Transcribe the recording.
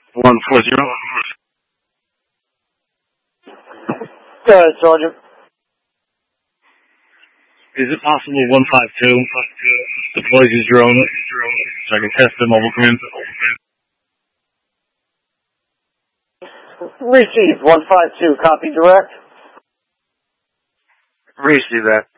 140. Go ahead, Sergeant. Is it possible 152 deploys his drone so I can test the mobile command? Received. 152. Copy direct. Receive that.